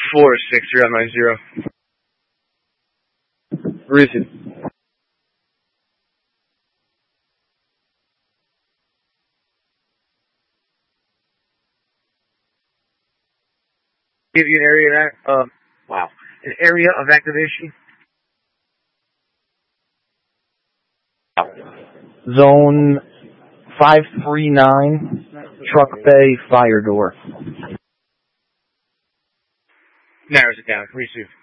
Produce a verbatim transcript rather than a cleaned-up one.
four six zero nine zero. Receive. Give you an area of, uh, wow, an area of activation. Zone five three nine, truck bay, fire door. Narrows it down. Receive.